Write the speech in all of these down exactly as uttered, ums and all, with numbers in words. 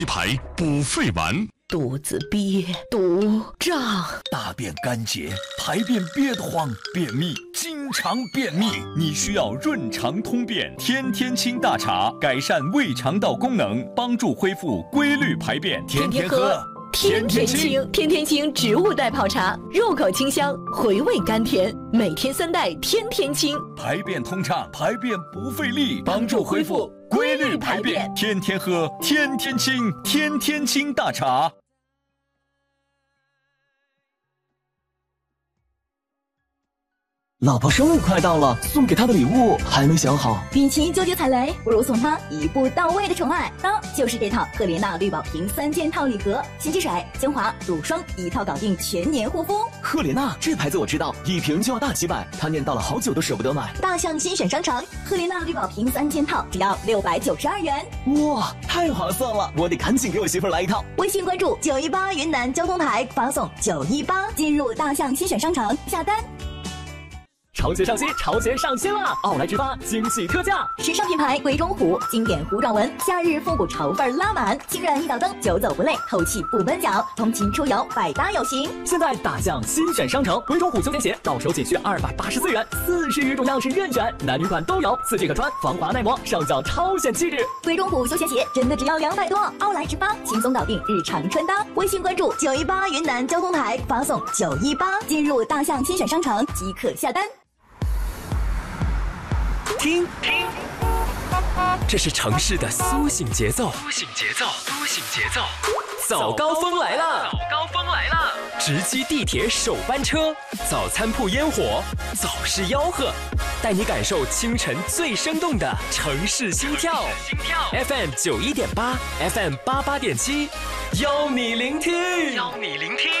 一排补肺丸， 肚子憋、肚胀， 大便干结，排便憋得慌，便秘，经常便秘，你需要润肠通便天天清大茶，改善胃肠道功能，帮助恢复规律排便，天天喝。 天天清，天天清植物袋泡茶，入口清香，回味甘甜，每天三袋，天天清， 排便通畅，排便不费力，帮助恢复规律排便，天天喝，天天清，天天清大茶。 老婆生日快到了，送给她的礼物还没想好。 与其纠结踩雷，不如送她一步到位的宠爱。当就是这套赫莲娜绿宝瓶三件套礼盒，洗洗水、精华、乳霜一套搞定，全年护肤。 赫莲娜这牌子我知道，一瓶就要大几百，她念叨了好久都舍不得买。 大象新选商城，赫莲娜绿宝瓶三件套只要六百九十二元。 哇，太划算了！我得赶紧给我媳妇来一套。 微信关注九一八云南交通台，发送九一八进入大象新选商城下单。 潮鞋上新，潮鞋上新了！奥莱直发惊喜特价， 时尚品牌鬼冢虎经典弧状纹，夏日复古潮范拉满，轻软一脚蹬，久走不累，透气不闷脚，通勤出游百搭有型。 现在大象新选商城，鬼冢虎休闲鞋到手仅需二百八十四元，四十余种样式任选，男女款都有，四季可穿，防滑耐磨，上脚超显气质。 鬼冢虎休闲鞋真的只要两百多，奥莱直发轻松搞定日常穿搭。微信关注九一八云南交通台，发送九一八进入大象新选商城即可下单。 听，听，这是城市的苏醒节奏。苏醒节奏，苏醒节奏。早高峰来了，早高峰来了！直击地铁首班车，早餐铺烟火，早市吆喝，带你感受清晨最生动的城市心跳。心跳 F M 九一点八 ，F M 八八点七，邀你聆听，邀你聆听。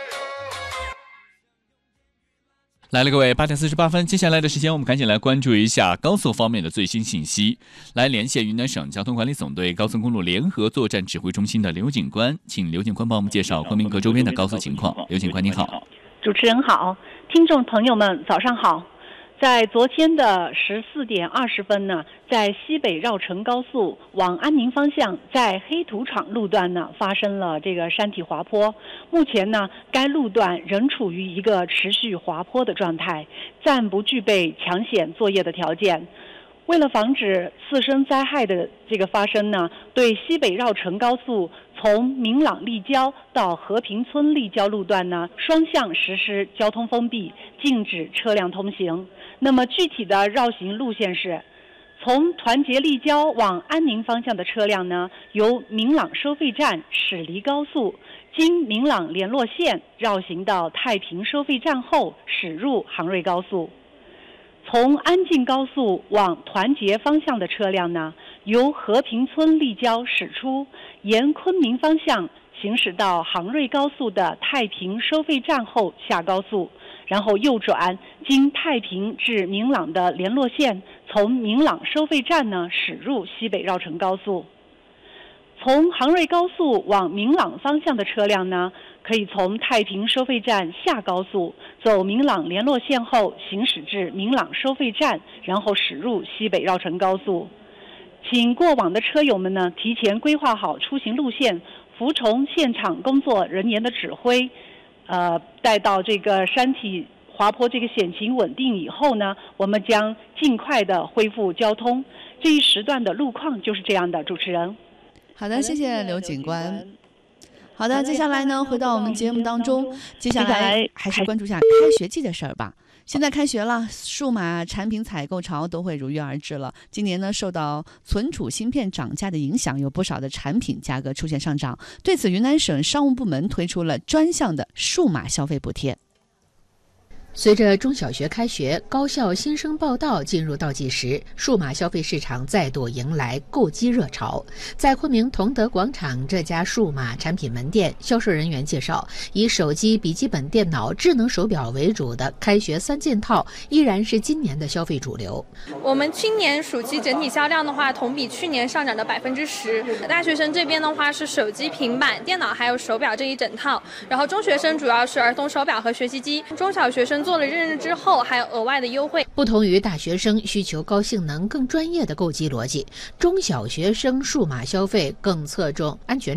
来了，各位，八点四十八分，接下来的时间，我们赶紧来关注一下高速方面的最新信息。来连线云南省交通管理总队高速公路联合作战指挥中心的刘警官，请刘警官帮我们介绍昆明阁周边的高速情况。刘警官您好。 主持人好，听众朋友们早上好。在昨天的十四点二十分呢，在西北绕城高速往安宁方向，在黑土场路段呢发生了这个山体滑坡。目前呢，该路段仍处于一个持续滑坡的状态，暂不具备抢险作业的条件。为了防止次生灾害的这个发生呢，对西北绕城高速从明朗立交到和平村立交路段呢，双向实施交通封闭，禁止车辆通行。那么具体的绕行路线是，从团结立交往安宁方向的车辆呢，由明朗收费站驶离高速，经明朗联络线绕行到太平收费站后驶入杭瑞高速。从安进高速往团结方向的车辆呢，由和平村立交驶出，沿昆明方向行驶到杭瑞高速的太平收费站后下高速，然后右转，经太平至明朗的联络线，从明朗收费站呢驶入西北绕城高速。从杭瑞高速往明朗方向的车辆呢，可以从太平收费站下高速，走明朗联络线后行驶至明朗收费站，然后驶入西北绕城高速。请过往的车友们呢，提前规划好出行路线，服从现场工作人员的指挥，呃，待到这个山体滑坡这个险情稳定以后呢，我们将尽快的恢复交通。这一时段的路况就是这样的，主持人。 好的，谢谢刘警官。好的，接下来呢，回到我们节目当中，接下来还是关注一下开学季的事儿吧。现在开学了，数码产品采购潮都会如约而至了。今年呢，受到存储芯片涨价的影响，有不少的产品价格出现上涨。对此，云南省商务部门推出了专项的数码消费补贴。 随着中小学开学，高校新生报到进入倒计时，数码消费市场再度迎来购机热潮。在昆明同德广场这家数码产品门店，销售人员介绍，以手机、笔记本电脑、智能手表为主的开学三件套依然是今年的消费主流。 我们今年暑期整体销量的话，同比去年上涨了百分之十。大学生这边的话是手机、平板、电脑还有手表这一整套，然后中学生主要是儿童手表和学习机，中小学生做了认证之后还有额外的优惠。 不同于大学生需求高性能、更专业的购机逻辑，中小学生数码消费更侧重安全。